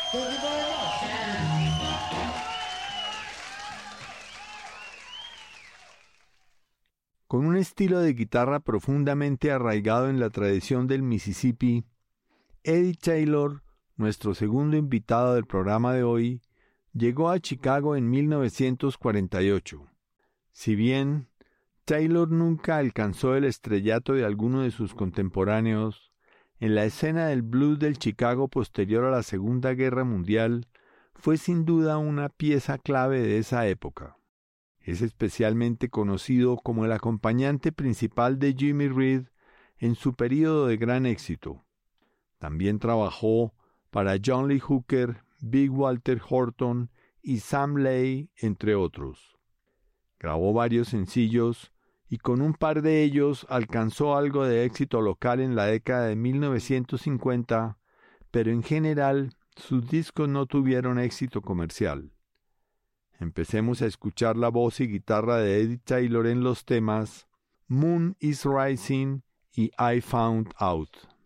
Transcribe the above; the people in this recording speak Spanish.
Thank you very much. Con un estilo de guitarra profundamente arraigado en la tradición del Mississippi, Eddie Taylor, nuestro segundo invitado del programa de hoy, llegó a Chicago en 1948. Si bien Taylor nunca alcanzó el estrellato de alguno de sus contemporáneos, en la escena del blues del Chicago posterior a la Segunda Guerra Mundial, fue sin duda una pieza clave de esa época. Es especialmente conocido como el acompañante principal de Jimmy Reed en su período de gran éxito. También trabajó para John Lee Hooker, Big Walter Horton y Sam Lay, entre otros. Grabó varios sencillos y con un par de ellos alcanzó algo de éxito local en la década de 1950, pero en general sus discos no tuvieron éxito comercial. Empecemos a escuchar la voz y guitarra de Eddie Taylor en los temas Moon is Rising y I Found Out.